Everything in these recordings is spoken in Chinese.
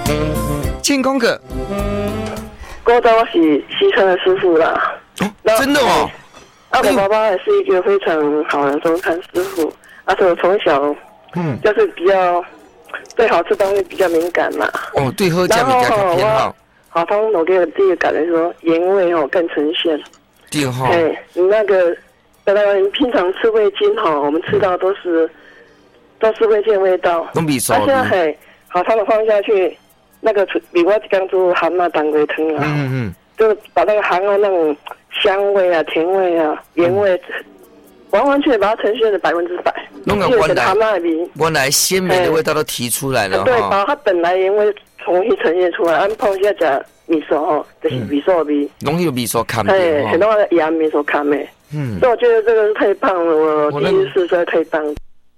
建功哥， 我知我是西城的师傅啦。 真的哦。 我爸爸也是一个非常好的中餐师傅，而且我从小就是比较对好吃东西比较敏感嘛。 哦，对喝酱比较偏好。 好，通我给我第一个感觉说盐味更呈现。 对哈。 你那个本来平常吃味精我们吃到都是味精味道。 都比少。 现在好汤的放下去，那个比我刚做蛤蟆当归汤啊。就是把那个蛤蟆那种香味啊、甜味啊、盐味，完完全把它呈现的100%。 弄个原来鲜美的味道都提出来了。 对，把它本来盐味重新呈现出来。按碰一下加米寿就是米寿味。 拢有米寿卡的。 很多盐米寿卡的。所以我觉得这个是太棒了，我第一次实在太棒。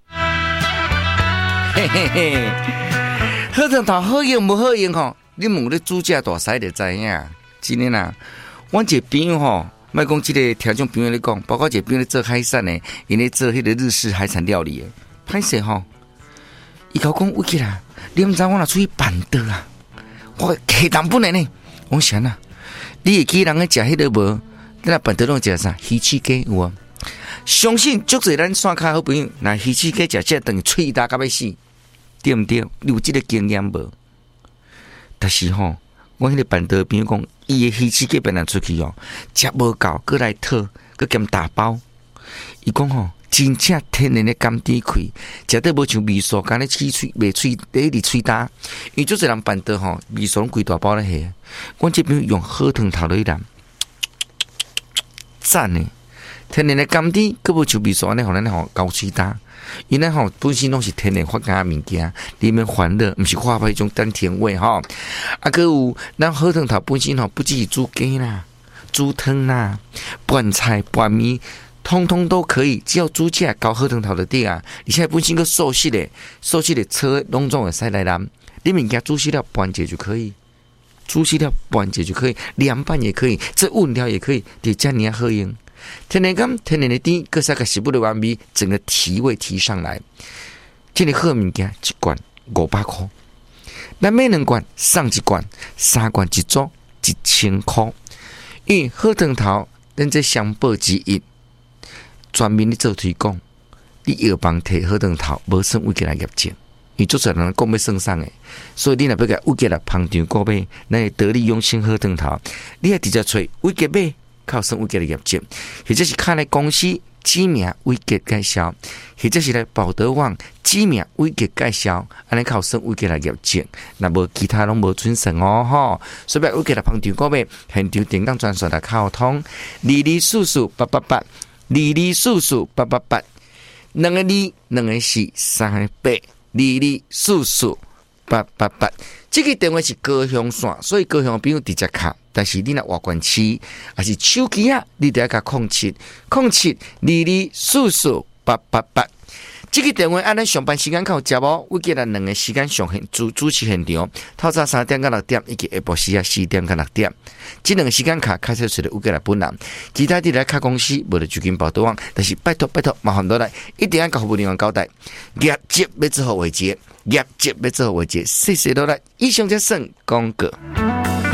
嘿嘿嘿，好汤头好用不好用你问你煮食大师就知影。真的啦，我一个朋友莫讲这个听众朋友咧讲，包括一个朋友咧做海产的，因咧做迄个日式海产料理的，歹势伊甲我讲有起啦，你毋知我若出去办桌啊，我气淡不能呢。我想啊，你会记人咧食迄个无？你若办桌拢食啥？鱼翅鸡有啊？相信足侪咱线下好朋友，那鱼翅鸡食等于喙大甲要死，对毋对？你有这个经验无？但是我迄个办桌朋友讲，伊的鱼翅鸡本来出去食无够，搁来讨，搁兼打包。伊讲真正天然的甘甜开，食得无像味素，干咧起喙袂喙第一哩喙焦。因为做侪人办桌味素拢规大包咧下。我这边用好汤头来淋，赞呢！天然的甘甜，搁无像味素安尼，互咱高喙焦。因为本身拢是天然发芽的物件，里面欢乐，毋是化派一种甘甜味啊，搁有咱好汤头本身不只是煮鸡啦、煮汤啦、拌菜、拌面，通通都可以，只要煮起来搞好汤头就对啊。而且本身个素食的车拢总会使来淋，你物件煮死了拌解就可以，凉拌也可以，这温料也可以，就这样好用。天然甘、天然的甜，各式个食物的完美，整个提味提上来。这个好物件一罐500块，咱买2罐送1罐，3罐一组1000块。因为好汤头，咱这双宝之一，专门咧做推广。你药房摕好汤头，无算有给来业绩，因为做出人讲要算送的，所以你若要甲有给来捧场购买，咱会得力用心好汤头，你也直接找有给买。靠生物界的业绩，或者是看来公司知名伟杰介绍，或者是来保德旺知名伟杰介绍，安尼靠生物界来业绩，那无其他拢无准绳所以伟杰来捧场购买，现场电讲专属来沟通，22448888，224488，2个2，2个4，3个8，22448888。这个电话是高雄线，所以高雄朋友直接卡。但是你若外县市，还是手机你得要甲070722448888。这个电话按咱上班时间靠接无？我记得2个时间上现主持现场，透早3点到6点，以及下晡时4点到6点。这2个时间卡开设出来有给来本人，其他的来卡公司无得就近报到网，但是拜托麻烦到来，一定要甲服务人员交代，业绩要做好为止，谢谢到来，以上就算广告。